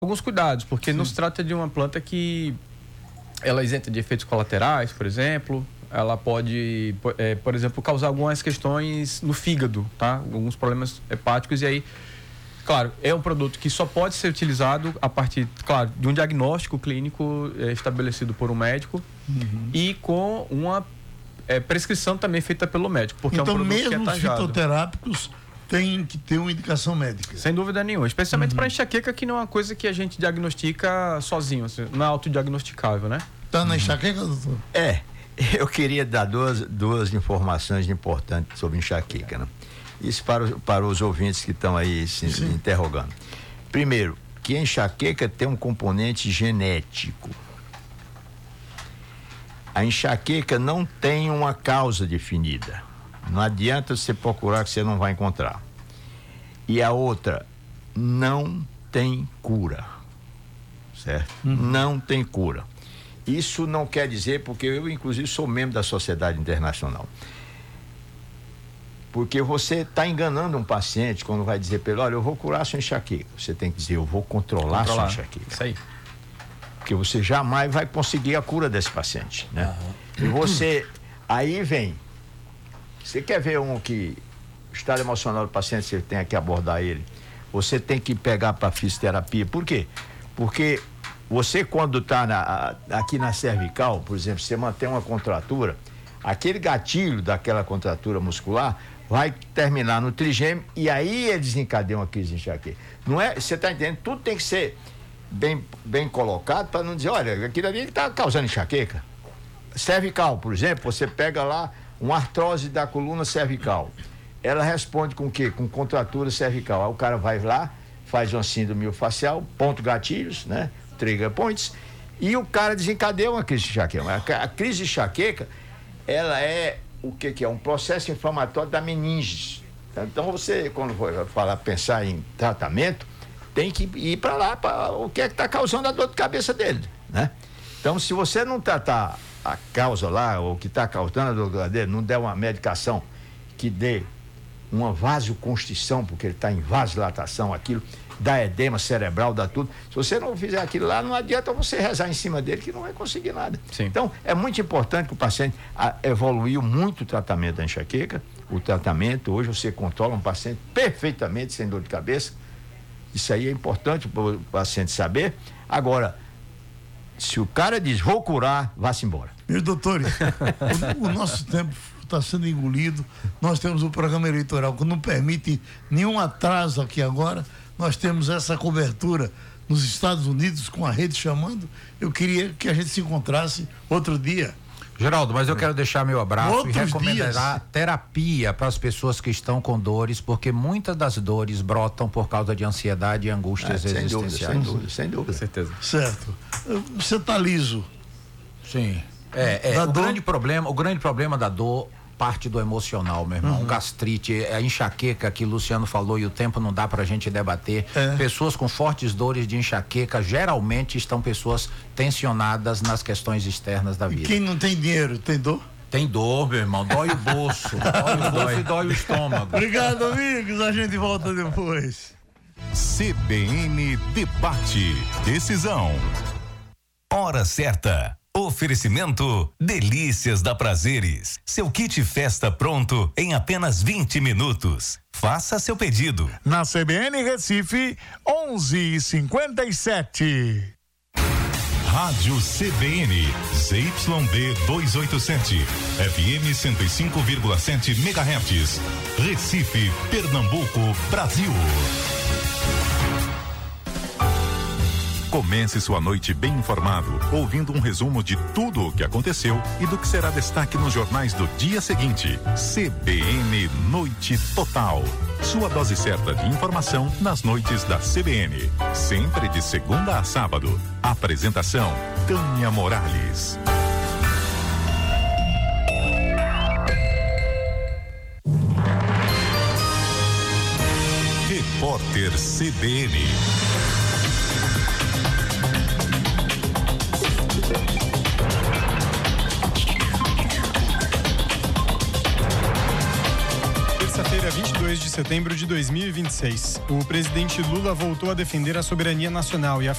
alguns cuidados, porque não se trata de uma planta que ela isenta de efeitos colaterais, por exemplo. Ela pode, por exemplo, causar algumas questões no fígado, tá? Alguns problemas hepáticos, e aí, claro, é um produto que só pode ser utilizado a partir, claro, de um diagnóstico clínico estabelecido por um médico e com uma prescrição também feita pelo médico, porque então, é um produto mesmo que é os tajado. Fitoterápicos tem que ter uma indicação médica. Sem dúvida nenhuma, especialmente para enxaqueca, que não é uma coisa que a gente diagnostica sozinho, assim, não é autodiagnosticável, né? Tá na enxaqueca, doutor? Eu queria dar duas informações importantes sobre enxaqueca, né? Isso para os ouvintes que estão aí se interrogando. Primeiro, que a enxaqueca tem um componente genético. A enxaqueca não tem uma causa definida. Não adianta você procurar que você não vai encontrar. E a outra, não tem cura. Certo? Não tem cura. Isso não quer dizer, porque eu inclusive sou membro da Sociedade Internacional, porque você está enganando um paciente quando vai dizer para ele, olha, eu vou curar a sua enxaqueca. Você tem que dizer, eu vou controlar a sua enxaqueca. Isso aí. Porque você jamais vai conseguir a cura desse paciente, né? E você, aí vem, você quer ver que o estado emocional do paciente, você tem que abordar ele, você tem que pegar para fisioterapia. Por quê? Porque você, quando está aqui na cervical, por exemplo, você mantém uma contratura, aquele gatilho daquela contratura muscular vai terminar no trigêmeo e aí ele desencadeia uma crise de enxaqueca. Não é, você está entendendo? Tudo tem que ser bem colocado para não dizer, olha, aquilo ali está causando enxaqueca. Cervical, por exemplo, você pega lá uma artrose da coluna cervical. Ela responde com o quê? Com contratura cervical. Aí o cara vai lá, faz uma síndrome miofascial, ponto gatilhos, né? Trigger points, e o cara desencadeia uma crise de enxaqueca. A crise de enxaqueca, ela é o que é? Um processo inflamatório da meninge. Então você, quando for pensar em tratamento, tem que ir para lá, para o que é que está causando a dor de cabeça dele, né? Então, se você não tratar a causa lá, ou o que está causando a dor de cabeça dele, não der uma medicação que dê uma vasoconstrição, porque ele está em vasodilatação, aquilo dá edema cerebral, dá tudo. Se você não fizer aquilo lá, não adianta você rezar em cima dele, que não vai conseguir nada. Sim. Então, é muito importante que o paciente evoluiu muito o tratamento da enxaqueca. O tratamento, hoje você controla um paciente perfeitamente sem dor de cabeça. Isso aí é importante para o paciente saber. Agora, se o cara diz, vou curar, vá-se embora. Meus doutores, o nosso tempo está sendo engolido. Nós temos um programa eleitoral que não permite nenhum atraso aqui agora. Nós temos essa cobertura nos Estados Unidos com a rede chamando. Eu queria que a gente se encontrasse outro dia. Geraldo, mas eu quero deixar meu abraço e recomendar terapia para as pessoas que estão com dores, porque muitas das dores brotam por causa de ansiedade e angústias existenciais. Sem dúvida. Com certeza. Certo. Você está liso. Sim. O grande problema da dor parte do emocional, meu irmão. Gastrite, a enxaqueca que o Luciano falou e o tempo não dá pra gente debater. Pessoas com fortes dores de enxaqueca geralmente estão pessoas tensionadas nas questões externas da vida. E quem não tem dinheiro, tem dor? Tem dor, meu irmão. Dói o bolso. Dói o bolso e dói o estômago. Obrigado, amigos. A gente volta depois. CBN Debate. Decisão. Hora certa. Oferecimento Delícias da Prazeres. Seu kit festa pronto em apenas 20 minutos. Faça seu pedido. Na CBN Recife, 11h57. Rádio CBN, ZYD 287, FM 105,7 MHz. Recife, Pernambuco, Brasil. Comece sua noite bem informado, ouvindo um resumo de tudo o que aconteceu e do que será destaque nos jornais do dia seguinte. CBN Noite Total. Sua dose certa de informação nas noites da CBN. Sempre de segunda a sábado. Apresentação: Tânia Morales. Repórter CBN. Terça-feira, 22 de setembro. setembro de 2026. O presidente Lula voltou a defender a soberania nacional e